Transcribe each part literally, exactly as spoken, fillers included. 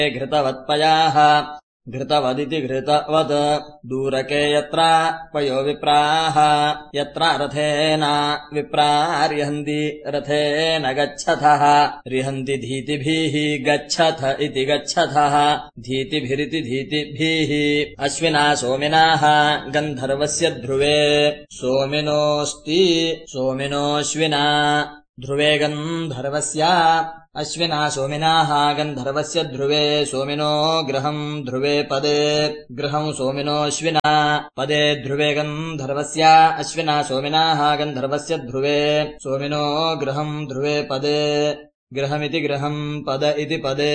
घृतवत्पयाः घृतवदिति घृतवत् दूरके यत्र पयो विप्राः यत्र रथेन विप्रार्यहन्ति रथेन गच्छथः रिहन्ति धीतिभिः गच्छथ इति गच्छथः धीतिभिरिति धीतिभिः अश्विना सोमिनाः गन्धर्वस्य ध्रुवे सोमिनोऽस्ति सोमिनोऽश्विना ध्रुवे गन्धर्वस्य अश्विना सोमिनाः गन्धर्वस्य ध्रुवे सोमिनो गृहम् ध्रुवे पदे गृहम् सोमिनोऽश्विना पदे ध्रुवे गन्धर्वस्य अश्विना सोमिनाः गन्धर्वस्य ध्रुवे सोमिनो गृहम् ध्रुवे पदे गृहमिति गृहम् पद इति पदे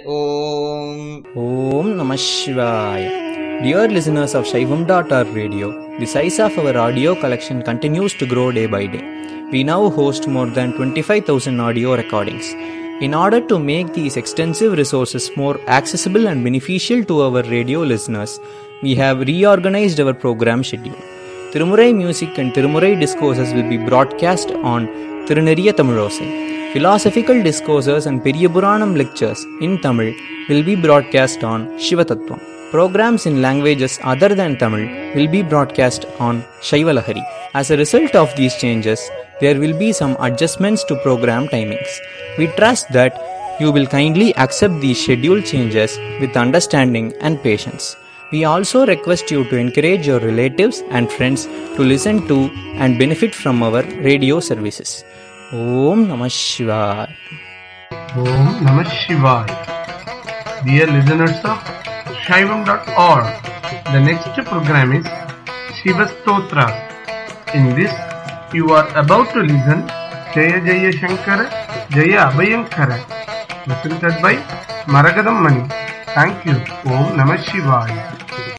ओम Om Namah Shivaya. Dear listeners of Shaivam dot org radio, the size of our audio collection continues to grow day by day. We now host more than twenty-five thousand audio recordings. In order to make these extensive resources more accessible and beneficial to our radio listeners, we have reorganized our program schedule. Tirumurai music and Tirumurai discourses will be broadcast on Tiruneriya Tamilosai. Philosophical discourses and Periyapuranam lectures in Tamil will be broadcast on Shivatattvam. Programs in languages other than Tamil will be broadcast on Shaivalahari. As a result of these changes, there will be some adjustments to program timings. We trust that you will kindly accept these schedule changes with understanding and patience. We also request you to encourage your relatives and friends to listen to and benefit from our radio services. Om Namah Shivaya. Om Namah Shivaya. Dear listeners of Shaivam dot org, the next program is Shiva Stotra. In this, you are about to listen Jaya Jaya Shankara Jaya Abhayankara, presented by Maragadam Mani. Thank you. Om Namah Shivaya.